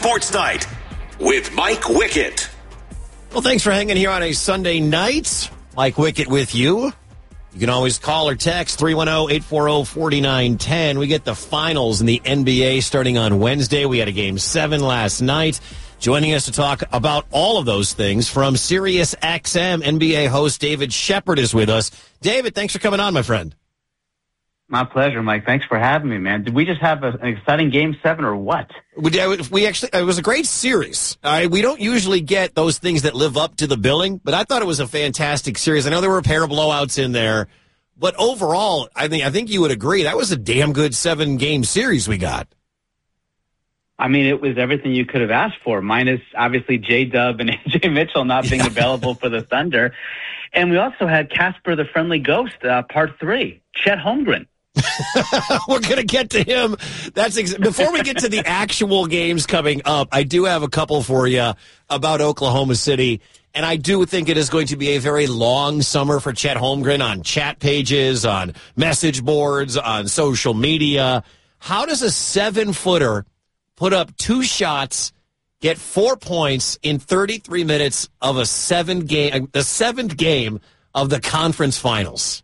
Sports Night with Mike Wickett. Well, thanks for hanging here on a Sunday night. Mike Wickett with you. You can always call or text 310-840-4910. We get the finals in the NBA starting on Wednesday. We had a Game 7 last night. Joining us to talk about all of those things from Sirius XM, NBA host David Shepard is with us. David, thanks for coming on, my friend. My pleasure, Mike. Thanks for having me, man. Did we just have an exciting Game 7 or what? We actually, it was a great series. We don't usually get those things that live up to the billing, but I thought it was a fantastic series. I know there were a pair of blowouts in there, but overall, I think you would agree that was a damn good 7-game series we got. I mean, it was everything you could have asked for, minus obviously J-Dub and A.J. Mitchell not being available for the Thunder. And we also had Casper the Friendly Ghost, Part 3, Chet Holmgren. We're going to get to him. Before we get to the actual games coming up, I do have a couple for you about Oklahoma City, and I do think it is going to be a very long summer for Chet Holmgren on chat pages, on message boards, on social media. How does a 7-footer put up 2 shots, get 4 points in 33 minutes of the 7th game of the conference finals?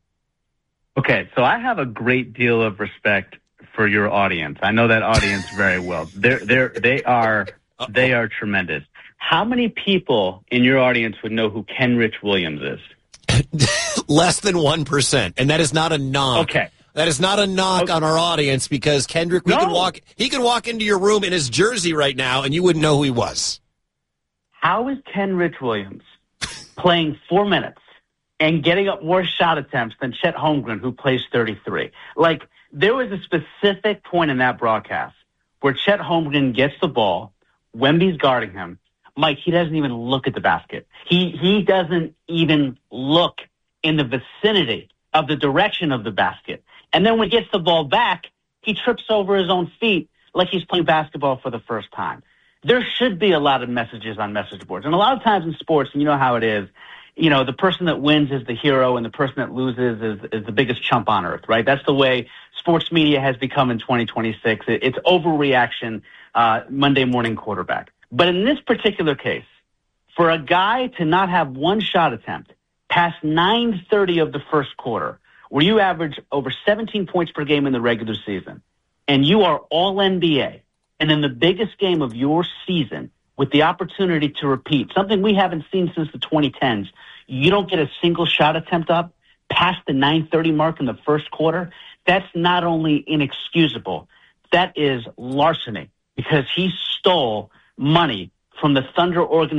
Okay, so I have a great deal of respect for your audience. I know that audience very well. They are tremendous. How many people in your audience would know who Kenrich Williams is? Less than 1%, and that is not a knock. Okay. That is not a knock on our audience because Kendrick, he could walk into your room in his jersey right now and you wouldn't know who he was. How is Kenrich Williams playing 4 minutes and getting up more shot attempts than Chet Holmgren, who plays 33? Like, there was a specific point in that broadcast where Chet Holmgren gets the ball, Wemby's guarding him. Mike, he doesn't even look at the basket. He doesn't even look in the vicinity of the direction of the basket. And then when he gets the ball back, he trips over his own feet like he's playing basketball for the first time. There should be a lot of messages on message boards. And a lot of times in sports, and you know how it is, you know, the person that wins is the hero and the person that loses is the biggest chump on earth, right? That's the way sports media has become in 2026. It's overreaction, Monday morning quarterback. But in this particular case, for a guy to not have one shot attempt past 9:30 of the first quarter, where you average over 17 points per game in the regular season, and you are all NBA, and in the biggest game of your season, with the opportunity to repeat, something we haven't seen since the 2010s, you don't get a single shot attempt up past the 9:30 mark in the first quarter, that's not only inexcusable, that is larceny, because he stole money from the Thunder organization